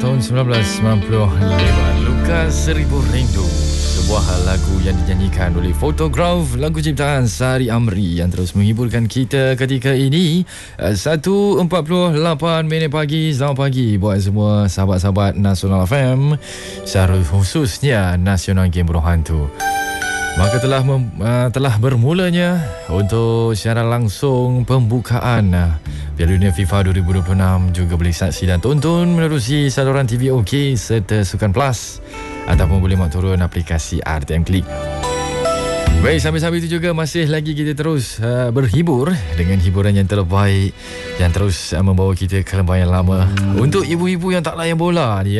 tahun 1995, Luka Seribu Rindu, sebuah lagu yang dinyanyikan oleh Photograph, lagu ciptaan Sari Amri yang terus menghiburkan kita ketika ini. 1.48 minit pagi. Selamat pagi buat semua sahabat-sahabat Nasional FM, secara khususnya Nasional Game Berhantu. Maka telah bermulanya untuk secara langsung pembukaan Piala Dunia FIFA 2026, juga boleh saksi dan tonton menerusi saluran TV OK serta Sukan Plus, ataupun boleh mak turun aplikasi RTM Klik. Baik, sambil-sambil itu juga masih lagi kita terus berhibur dengan hiburan yang terbaik yang terus membawa kita ke lembah yang lama. Untuk ibu-ibu yang tak layan bola ni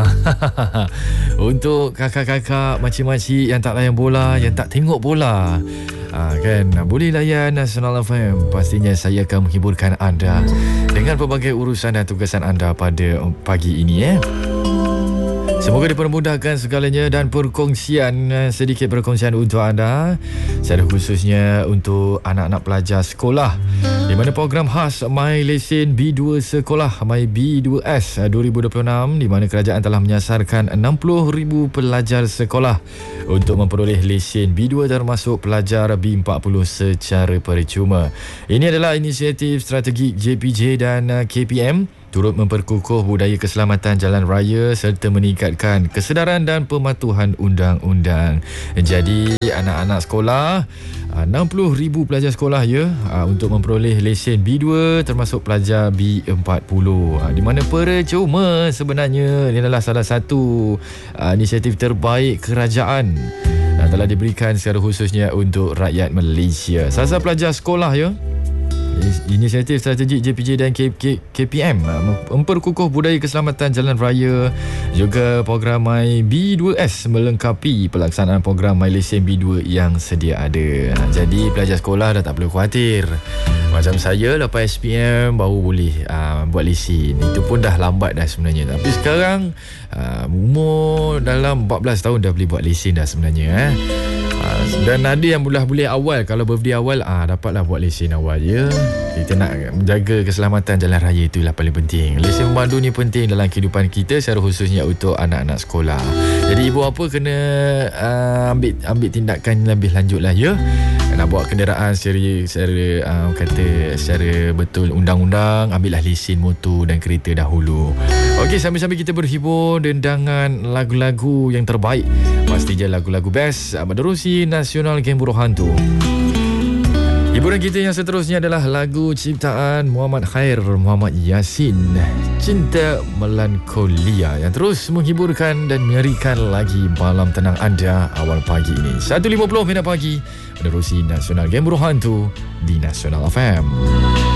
untuk kakak-kakak, makcik-makcik yang tak layan bola, yang tak tengok bola, kan, boleh layan Nasional FM. Pastinya saya akan menghiburkan anda dengan pelbagai urusan dan tugasan anda pada pagi ini. Semoga dipermudahkan segalanya dan sedikit perkongsian untuk anda, secara khususnya untuk anak-anak pelajar sekolah, di mana program khas My Lesen B2 Sekolah My B2S 2026, di mana kerajaan telah menyasarkan 60,000 pelajar sekolah untuk memperoleh lesen B2 termasuk pelajar B40 secara percuma. Ini adalah inisiatif strategik JPJ dan KPM turut memperkukuh budaya keselamatan jalan raya serta meningkatkan kesedaran dan pematuhan undang-undang. Jadi anak-anak sekolah, 60,000 pelajar sekolah untuk memperoleh lesen B2 termasuk pelajar B40, di mana percuma sebenarnya. Ini adalah salah satu inisiatif terbaik kerajaan telah diberikan secara khususnya untuk rakyat Malaysia. Salah pelajar sekolah inisiatif strategik JPJ dan KPM memperkukuh budaya keselamatan jalan raya, juga program My B2S melengkapi pelaksanaan program My Lesen B2 yang sedia ada. Jadi pelajar sekolah dah tak perlu khawatir. Macam saya lepas SPM baru boleh buat lesen. Itu pun dah lambat dah sebenarnya. Tapi sekarang umur dalam 14 tahun dah boleh buat lesen dah sebenarnya. Dan ada yang boleh awal, kalau birthday awal dapatlah buat lesen awal je. Kita nak menjaga keselamatan jalan raya, itulah paling penting. Lesen memandu ni penting dalam kehidupan kita, secara khususnya untuk anak-anak sekolah. Jadi ibu apa kena ambil tindakan lebih lanjut lah nak bawa kenderaan secara betul undang-undang, ambillah lesen motor dan kereta dahulu. Okey, sambil-sambil kita berhibur dengan lagu-lagu yang terbaik, pastinya lagu-lagu best menerusi Nasional Game Berhantu. Hiburan kita yang seterusnya adalah lagu ciptaan Muhammad Khair Muhammad Yasin, Cinta Melankolia, yang terus menghiburkan dan mengerikan lagi malam tenang anda awal pagi ini. 1.50 minit pagi menerusi Nasional Game Berhantu di Nasional FM.